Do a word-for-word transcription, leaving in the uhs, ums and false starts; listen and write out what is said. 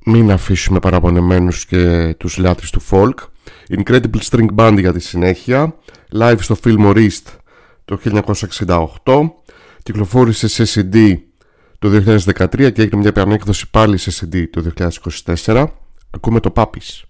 μην αφήσουμε παραπονεμένους και τους λάτρεις του folk. Incredible String Band για τη συνέχεια. Live στο Fillmore East το χίλια εννιακόσια εξήντα οκτώ. Κυκλοφόρησε σε σι ντι το δύο χιλιάδες δεκατρία και έγινε μια επανέκδοση πάλι σε σι ντι το δύο χιλιάδες είκοσι τέσσερα. Ακούμε το Puppies.